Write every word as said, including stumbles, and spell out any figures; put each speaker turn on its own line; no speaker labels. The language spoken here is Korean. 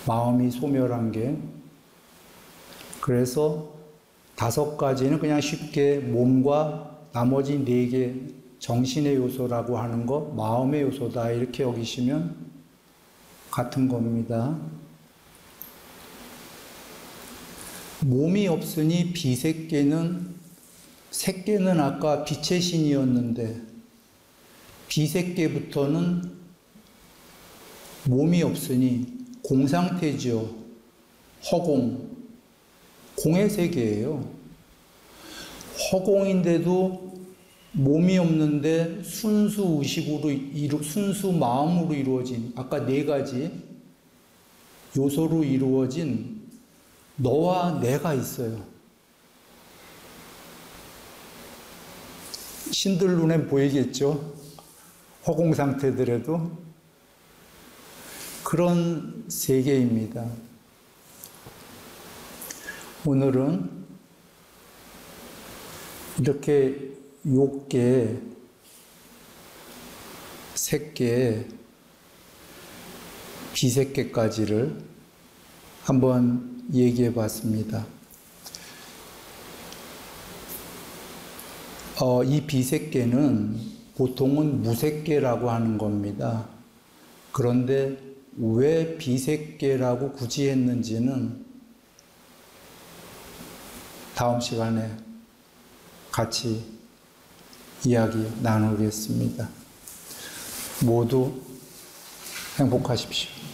마음이 소멸한 게. 그래서 다섯 가지는 그냥 쉽게 몸과 나머지 네 개 정신의 요소라고 하는 거, 마음의 요소다 이렇게 여기시면 같은 겁니다. 몸이 없으니 비색계는, 색계는 아까 빛의 신이었는데 비색계부터는 몸이 없으니 공상태지요. 허공, 공의 세계예요. 허공인데도 몸이 없는데 순수 의식으로, 이루, 순수 마음으로 이루어진, 아까 네 가지 요소로 이루어진 너와 내가 있어요. 신들 눈엔 보이겠죠? 허공 상태들에도. 그런 세계입니다. 오늘은 이렇게 욕계, 색계, 비색계까지를 한번 얘기해 봤습니다. 어, 이 비색계는 보통은 무색계라고 하는 겁니다. 그런데 왜 비색계라고 굳이 했는지는 다음 시간에 같이 이야기 나누겠습니다. 모두 행복하십시오.